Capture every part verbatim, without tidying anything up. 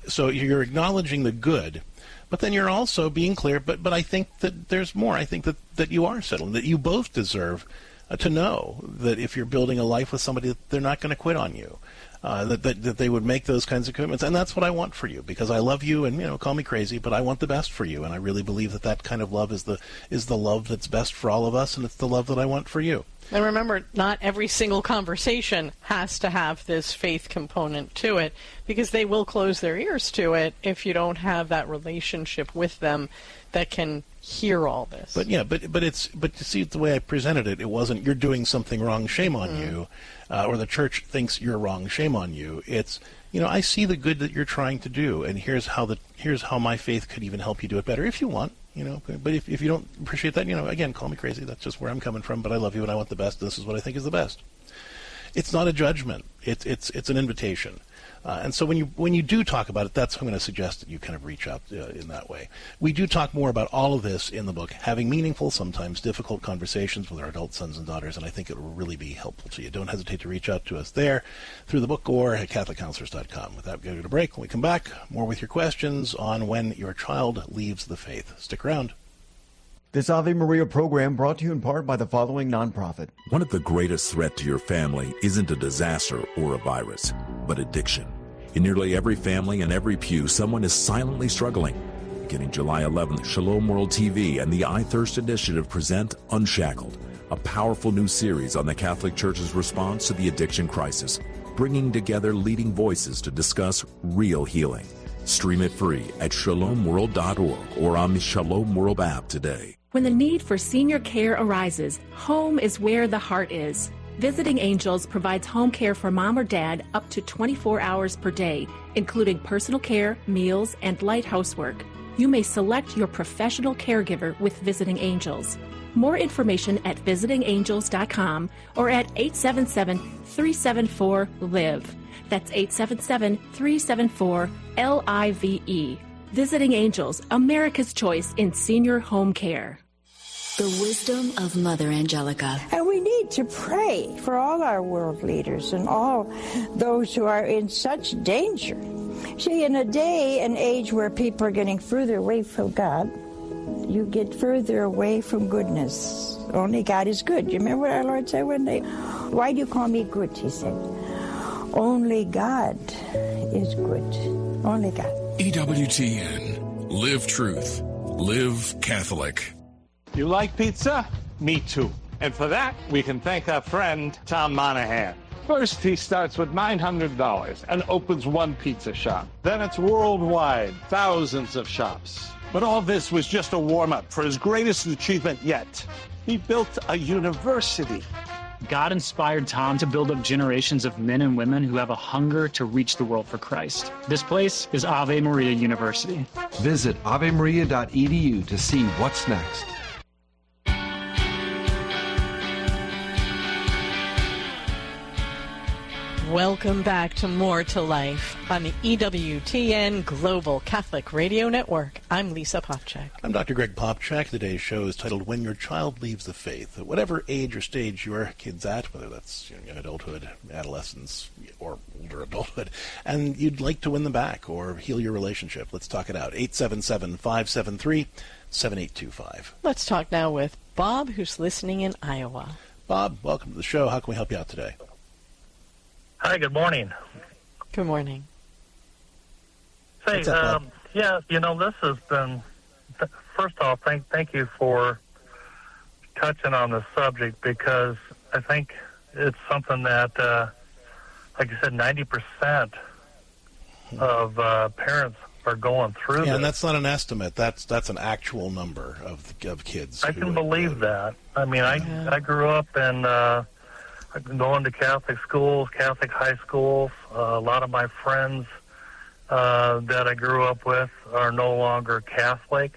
so you're acknowledging the good, but then you're also being clear, but but I think that there's more. I think that, that you are settling, that you both deserve uh, to know that if you're building a life with somebody, that they're not going to quit on you. Uh, that, that that they would make those kinds of commitments, and that's what I want for you, because I love you, and you know, call me crazy, but I want the best for you, and I really believe that that kind of love is the is the love that's best for all of us, and it's the love that I want for you. And remember, not every single conversation has to have this faith component to it, because they will close their ears to it if you don't have that relationship with them that can hear all this. But yeah, but but it's but to see the way I presented it, it wasn't you're doing something wrong, shame on mm. you, uh, or the church thinks you're wrong, shame on you. It's, you know, I see the good that you're trying to do, and here's how the here's how my faith could even help you do it better if you want. You know, but if if you don't appreciate that, you know, again, call me crazy. That's just where I'm coming from. But I love you, and I want the best. This is what I think is the best. It's not a judgment. It's it's it's an invitation. Uh, and so when you when you do talk about it, that's I'm going to suggest that you kind of reach out uh, in that way. We do talk more about all of this in the book, having meaningful, sometimes difficult conversations with our adult sons and daughters, and I think it will really be helpful to you. Don't hesitate to reach out to us there through the book or at catholic counselors dot com. With that, we're going to go to break. When we come back, more with your questions on when your child leaves the faith. Stick around. This Ave Maria program brought to you in part by the following nonprofit. One of the greatest threats to your family isn't a disaster or a virus, but addiction. In nearly every family and every pew, someone is silently struggling. Beginning July eleventh, Shalom World T V and the I Thirst Initiative present Unshackled, a powerful new series on the Catholic Church's response to the addiction crisis, bringing together leading voices to discuss real healing. Stream it free at shalom world dot org or on the Shalom World app today. When the need for senior care arises, home is where the heart is. Visiting Angels provides home care for mom or dad up to twenty-four hours per day, including personal care, meals, and light housework. You may select your professional caregiver with Visiting Angels. More information at visiting angels dot com or at eight seven seven, three seven four, L I V E. That's eight seven seven, three seven four, L I V E. Visiting Angels, America's choice in senior home care. The wisdom of Mother Angelica. And we need to pray for all our world leaders and all those who are in such danger. See, in a day and age where people are getting further away from God, you get further away from goodness. Only God is good. You remember what our Lord said one day? Why do you call me good, he said. Only God is good. Only God. E W T N. Live truth. Live Catholic. You like pizza? Me too. And for that, we can thank our friend, Tom Monahan. First, he starts with nine hundred dollars and opens one pizza shop. Then it's worldwide, thousands of shops. But all this was just a warm-up for his greatest achievement yet. He built a university. God inspired Tom to build up generations of men and women who have a hunger to reach the world for Christ. This place is Ave Maria University. Visit ave maria dot e d u to see what's next. Welcome back to More to Life on the E W T N Global Catholic Radio Network. I'm Lisa Popchak. I'm Doctor Greg Popchak. Today's show is titled When Your Child Leaves the Faith. At whatever age or stage your kid's at, whether that's young adulthood, adolescence, or older adulthood, and you'd like to win them back or heal your relationship, let's talk it out. eight seven seven, five seven three, seven eight two five. Let's talk now with Bob, who's listening in Iowa. Bob, welcome to the show. How can we help you out today? Hi, good morning. Good morning. Say, up, um, yeah, you know, this has been, th- first off, thank thank you for touching on the subject, because I think it's something that, uh, like you said, ninety percent of uh, parents are going through Yeah, this. and that's not an estimate. That's that's an actual number of of kids. I can believe that. I mean, I, I grew up in... Uh, going to Catholic schools, Catholic high schools. Uh, a lot of my friends uh, that I grew up with are no longer Catholic.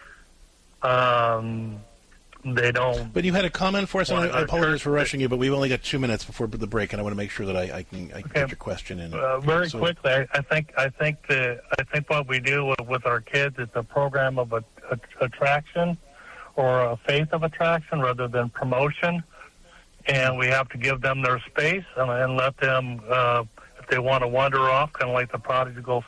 Um, they don't... But you had a comment for us, and I, I apologize for rushing you, but we've only got two minutes before the break, and I want to make sure that I, I can, I can okay. get your question in. Uh, very so, quickly, I, I think I think the I think what we do with, with our kids is a program of a, a, attraction, or a faith of attraction, rather than promotion. And we have to give them their space and, and let them, uh, if they want to wander off, kind of like the prodigal